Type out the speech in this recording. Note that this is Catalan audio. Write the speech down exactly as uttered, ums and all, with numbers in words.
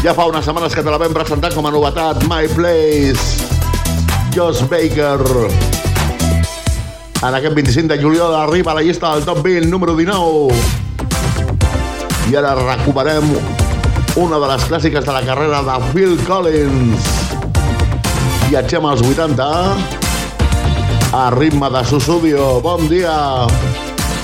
Ja fa unes setmanes que te la vam presentar com a novetat, My Place, Josh Baker. En aquest vint-i-cinc de juliol arriba a la llista del top vint, número dinou. I ara recuperem una de les clàssiques de la carrera de Phil Collins. Viatgem als vuitanta a ritme de Sussudio. Bon dia!